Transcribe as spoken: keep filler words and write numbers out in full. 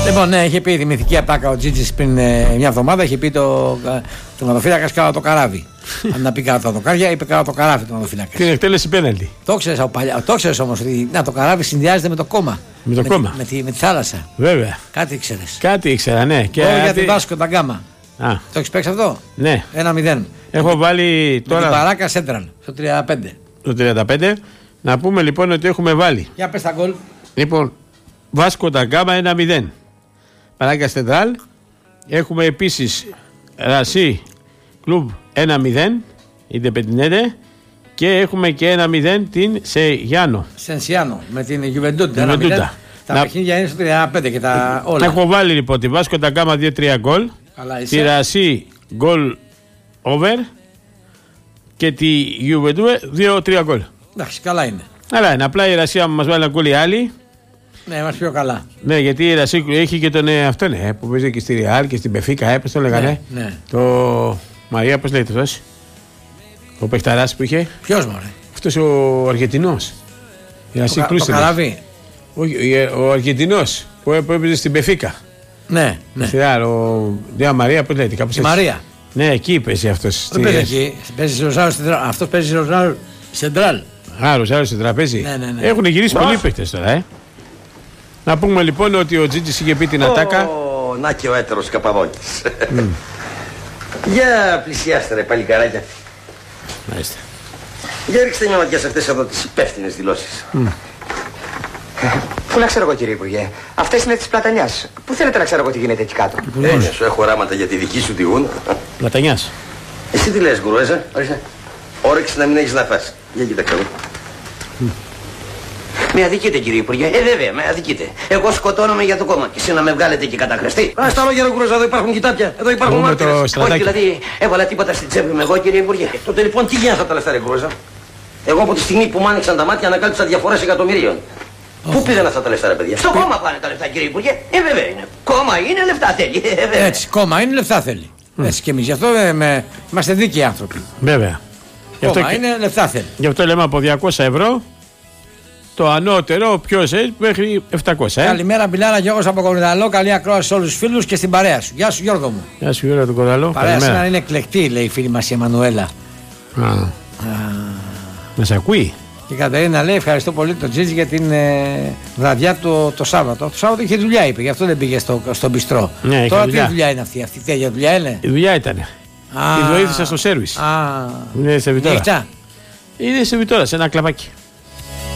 Λοιπόν, ναι, είχε πει τη μυθική ατάκα ο Τζίτζης πριν ε, μια εβδομάδα. Είχε πει το τερματοφύλακα κάτω το καράβι. Αν να πει κάτω τα δοκάρια, είπε κάτω το καράβι το τερματοφύλακα. Την εκτέλεση πέναλτι. Το ξέρεις όμως ότι να, το καράβι συνδυάζεται με το κόμμα. Με το με κόμμα. Τη, με, τη, με τη θάλασσα. Βέβαια. Κάτι ήξερες. Κάτι ήξερα, ναι. Και Ω, για τη Βάσκο τα Γκάμα. Α. Το έχεις παίξει αυτό? Ναι. ένα μηδέν. Έχω βάλει τώρα. Με την Παράκα Σέντραλ στο τριάντα πέντε. Το τριάντα πέντε. Να πούμε λοιπόν ότι έχουμε βάλει. Για πες τα γκολ. Λοιπόν, Βάσκο τα Γκάμα ένα μηδέν. Παράκα Σέντραλ. Έχουμε επίσης Ρασί Κλουμπ ένα μηδέν. Ιντεπεντινέντε. Και έχουμε και ένα μηδέν την Σεγιάνο. Σενσιάνο με την Γιουβεντούντα. Τα να... παιχνίδια είναι στο τριάντα πέντε και τα όλα. Έχω βάλει λοιπόν τη Βάσκο τα Γκάμα δύο τρία γκολ. Τη Ρασί γκολ over. Και τη Γιουβεντούντα δύο τρία γκολ. Εντάξει, καλά είναι. Καλά είναι. Απλά η Ρασία μας βάλει ένα γκολ οι άλλοι. Ναι, μας πιο καλά. Ναι, γιατί η Ρασία έχει και τον ε, αυτό ναι, που παίζει και στη Ριάλ και στην Πεφίκα, ε, πώς το λέγανε. Ναι, ναι. Το Μαρία, πώς λέγεται αυτός. Ο παιχταράς που είχε. Ποιος μωρέ? Αυτός ο Αργεντινός. Η Ρασία το, το καράβι. Όχι, ο Αργεντινός που, που έπαιζε στην Πεφίκα. Ναι, ναι. Στη Ριάλ, ο Δια Μαρία, πώς λέγεται. Κάπως η Μαρία. Ναι, εκεί παίζει αυτός. Δεν παίζει εκεί. Παίζει αυτός παίζει Ροζάρο Σεντράλ. Α, Ροζάρο στο τραπέζι. Ναι, ναι, ναι. Έχουν γυρίσει Μπα. πολλοί παίχτες τώρα, ε. Να πούμε λοιπόν ότι ο Τζίτζης είχε πει την ατάκα. Oh, να και ο έτερος Καπαδόκης. Mm. Για πλησιάστε ρε παλικαράκια. Μάλιστα. Για ρίξτε μια ματιά σε αυτές εδώ τις υπεύθυνες δηλώσεις. Mm. Πού να ξέρω εγώ κύριε Υπουργέ, αυτές είναι της Πλατανιάς. Πού θέλετε να ξέρω εγώ τι γίνεται εκεί κάτω? Έννοια σου έχω οράματα για τη δική σου τη γούνα. Πλατανιάς. Εσύ τι λες γκουρουέζα, ορίστε. Όρεξη να μην έχεις να φας. Για κοίταξε εδώ. Mm. Με αδικείτε κύριε Υπουργέ, ε βέβαια με αδικείτε. Εγώ σκοτώνομαι για το κόμμα και εσύ να με βγάλετε και καταχρεστή. Α, στα λόγια ρε γκουρουέζα, εδώ υπάρχουν κοιτάπια, εδώ υπάρχουν μάρτυρες. Όχι δηλαδή έβαλα τίποτα στην τσέπη μου εγώ κύριε Υπουργέ. Τότε λοιπόν τι γίνανε αυτά τα λεφτά ρε γκουρουέζα? Εγώ από τη στιγμή που μου άνοιξαν τα μάτια ανακάλυψα διαφορές εκατομμυρίων. Oh. Πού πήγαν αυτά τα λεφτά ρε παιδιά? Στο κόμμα πάνε τα λεφτά κύριε Υπουργέ. Ε βέβαια είναι. Κόμμα είναι, λεφτά θέλει. Ε, Έτσι, κόμμα είναι, λεφτά θέλει. Mm. Έτσι και εμείς γι' αυτό ε, είμαστε δίκαιοι άνθρωποι. Βέβαια. Κόμμα είναι, και... λεφτά θέλει. Γι' αυτό λέμε από διακόσια ευρώ το ανώτερο ποιος έχει μέχρι επτακόσια. Ε? Καλημέρα Μπιλάρα, Γιώργος από Κορυδαλό. Καλή ακρόαση σε όλους τους φίλους και στην παρέα σου. Γεια σου Γιώργο μου. Γεια σου Γιώργο του Κορυδαλό. Παρέα σήμερα είναι εκλεκτή, λέει η φίλη μας η Εμμανουέλα. Α. Α. Να σε ακούει. Και η Κατερίνα λέει ευχαριστώ πολύ τον Τζίτζη για την ε, βραδιά το, το Σάββατο. Το Σάββατο είχε δουλειά είπε, γι' αυτό δεν πήγε στο, στο μπιστρό. Ναι, τώρα δουλειά. τι δουλειά είναι αυτή, αυτή τέτοια δουλειά είναι? Η δουλειά ήταν. Τη βοήθησα στο σέρβις. Α, είναι σερβιτόρα. Νύχτα. Είναι σερβιτόρα σε ένα κλαπάκι.